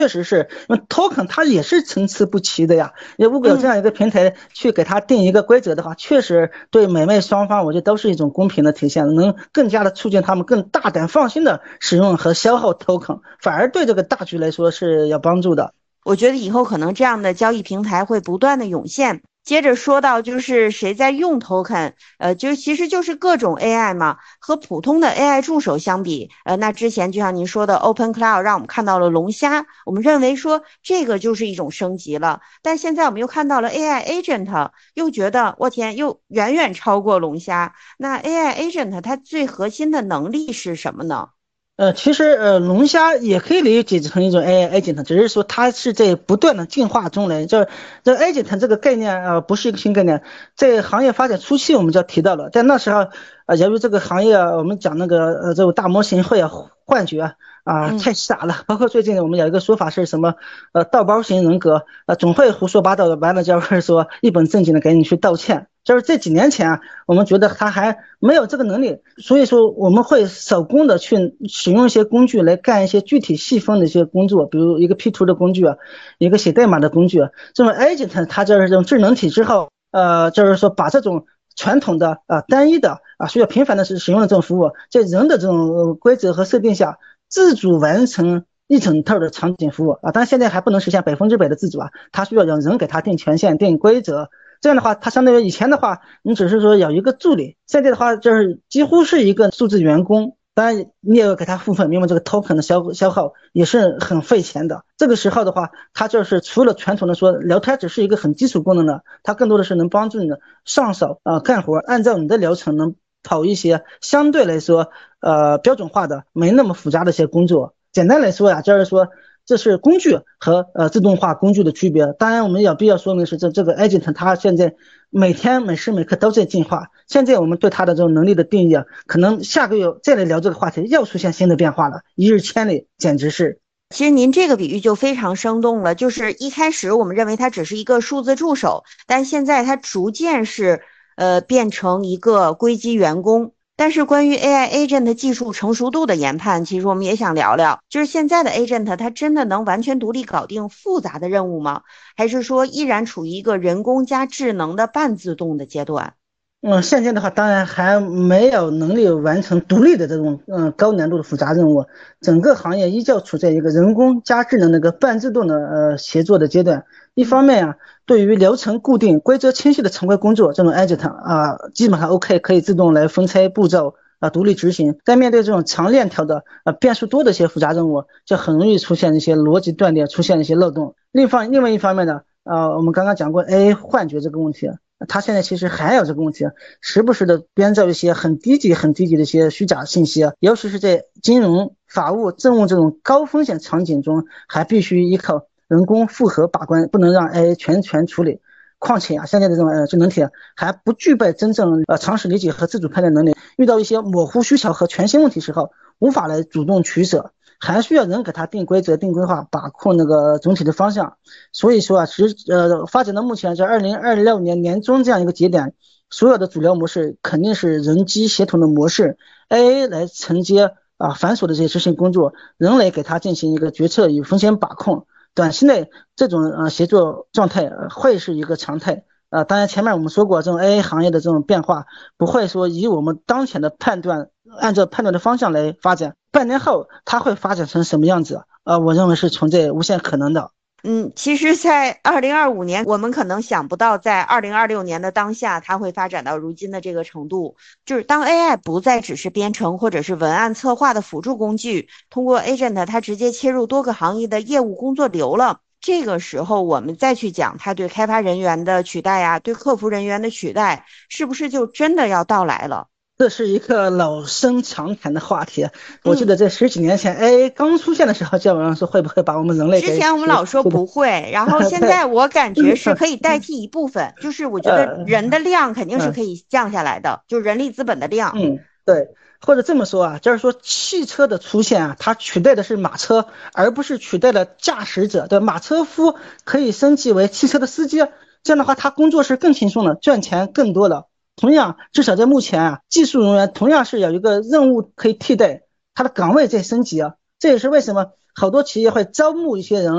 确实是，因为 token 它也是参差不齐的呀。如果有这嗯。 样一个平台去给它定一个规则的话，确实对美美双方，我觉得都是一种公平的体现，能更加的促进他们更大胆放心的使用和消耗 token，反而对这个大局来说是有帮助的。 我觉得以后可能这样的交易平台会不断的涌现。接着说到就是谁在用 token，就其实就是各种 AI 嘛，和普通的 AI 助手相比，那之前就像您说的 Open Cloud 让我们看到了龙虾，我们认为说这个就是一种升级了，但现在我们又看到了 AI agent，又觉得我天，又远远超过龙虾。那 AI agent 它最核心的能力是什么呢？ 其实龙虾也可以理解成一种 AI agent，只是说它是在不断的进化中来。就是这 agent 这个概念不是一个新概念，在行业发展初期我们就提到了，在那时候由于这个行业我们讲那个这种大模型会有幻觉嗯。 太傻了。包括最近我们有一个说法是什么道包型人格总会胡说八道的，完了就是说一本正经的给你去道歉。就是这几年前我们觉得他还没有这个能力，所以说我们会手工的去使用一些工具来干一些具体细分的一些工作，比如一个 P 图的工具一个写代码的工具这种 agent 它就是这种智能体之后，就是说把这种传统的单一的需要频繁的使用的这种服务，在人的这种规则和设定下，自主完成一整套的场景服务当然现在还不能实现100%的自主它需要让人给它定权限、定规则。这样的话，它相当于以前的话，你只是说有一个助理，现在的话就是几乎是一个数字员工。当然，你也要给他付费，因为这个 token 的消耗也是很费钱的。这个时候的话，它就是除了传统的说聊天只是一个很基础功能的，它更多的是能帮助你上手干活，按照你的流程能跑一些相对来说标准化的、没那么复杂的一些工作。简单来说就是说这是工具和自动化工具的区别。当然，我们有必要说明是这个 agent 它现在每天每时每刻都在进化。现在我们对它的这种能力的定义可能下个月再来聊这个话题又出现新的变化了，一日千里，简直是。 其实您这个比喻就非常生动了，就是一开始我们认为它只是一个数字助手，但现在它逐渐是变成一个硅基员工。但是关于 AI agent 技术成熟度的研判，其实我们也想聊聊，就是现在的 agent 它真的能完全独立搞定复杂的任务吗？还是说依然处于一个人工加智能的半自动的阶段？ 现在的话，当然还没有能力完成独立的这种高难度的复杂任务，整个行业依旧处在一个人工加智能的一个半自动的协作的阶段。一嗯。 方面对于流程固定、规则清晰的常规工作，这种 agent 基本上 OK，可以自动来分拆步骤独立执行。但面对这种长链条的变数多的一些复杂任务，就很容易出现一些逻辑断裂，出现一些漏洞。另外一方面呢，我们刚刚讲过 AI 幻觉这个问题。他现在其实还有这个问题，时不时的编造一些很低级、很低级的一些虚假信息，尤其是在金融、法务、政务这种高风险场景中，还必须依靠人工复核把关，不能让 AI 全权处理。况且现在的这种智能体还不具备真正常识理解和自主判断能力，遇到一些模糊需求和全新问题时候，无法来主动取舍，还需要人给他定规则、定规划，把控那个总体的方向。所以说发展到目前在2026年年中这样一个节点，所有的主流模式肯定是人机协同的模式，AI 来承接繁琐的这些执行工作，人类给它进行一个决策与风险把控。短期内这种协作状态会是一个常态。当然前面我们说过，这种 AI 行业的这种变化不会说以我们当前的判断，按照判断的方向来发展，半年后它会发展成什么样子我认为是存在无限可能的。 其实，在2025年，我们可能想不到，在2026年的当下，它会发展到如今的这个程度。就是当 AI 不再只是编程或者是文案策划的辅助工具，通过 agent 它直接切入多个行业的业务工作流了。这个时候，我们再去讲它对开发人员的取代呀，对客服人员的取代，是不是就真的要到来了？ 这是一个老生常谈的话题。我记嗯。 得在十几年前，AI 刚出现的时候，就有人说会不会把我们人类之前我们给取老说代？ 不会，然后现对， 在我感觉是可以代替一部分，就是我觉得呃， 人的量肯定是嗯可以降下来的，就是人力资本的量。 对，或者这么说就是说汽车的出现它取代的是马车，而不是取代了驾驶者。对，马车夫可以升级为汽车的司机，这样的话他工作是更轻松了，赚钱更多了。同样，至少在目前技术人员同样是有一个任务可以替代，他的岗位在升级这也是为什么好多企业会招募一些人